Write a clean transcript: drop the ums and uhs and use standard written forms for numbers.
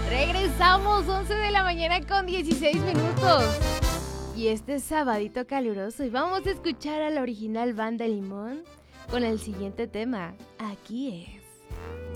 Regresamos 11 de la mañana con 16 minutos. Y este sabadito caluroso y vamos a escuchar a la original Banda Limón con el siguiente tema. Aquí es.